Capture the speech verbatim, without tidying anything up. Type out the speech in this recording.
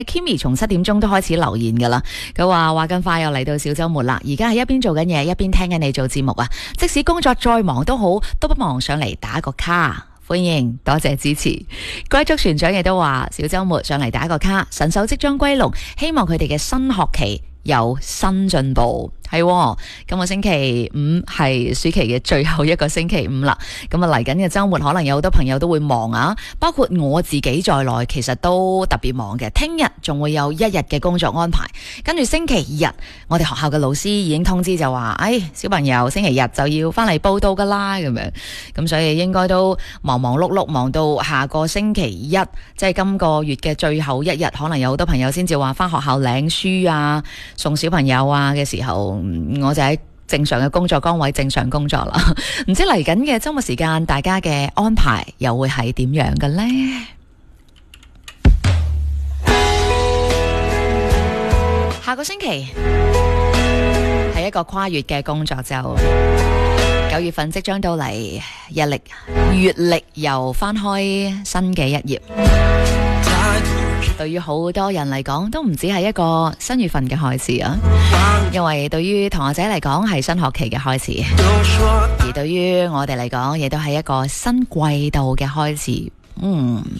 Kimmy 從七點鐘都開始留言噶啦，佢話話咁快又嚟到小周末啦，而家係一邊做緊嘢一邊聽緊你做節目啊！即使工作再忙都好，都不忘上嚟打個卡，歡迎多謝支持。貴族船長亦都話小周末上嚟打個卡，神獸即將歸籠，希望佢哋嘅新學期有新進步。係、哦，今個星期五係暑期嘅最後一個星期五啦。咁啊嚟緊嘅周末，可能有好多朋友都會忙啊，包括我自己在內，其實都特別忙嘅。聽日仲會有一日嘅工作安排，跟住星期日，我哋學校嘅老師已經通知就話，哎，小朋友星期日就要翻嚟報到噶啦，咁樣。咁所以應該都忙忙碌碌，忙到下個星期一，即係今個月嘅最後一日，可能有好多朋友先至話翻學校領書啊，送小朋友啊嘅時候。我就喺正常嘅工作崗位正常工作啦，唔知嚟緊嘅周末時間大家嘅安排又會係點樣嘅呢？下個星期係一個跨越嘅工作周，九月份即將到嚟，日曆月曆又翻開新嘅一頁。對於好多人嚟講，都唔止係一個新月份嘅開始啊！因為對於同學仔嚟講係新學期嘅開始，而對於我哋嚟講，亦都係一個新季度嘅開始。嗯。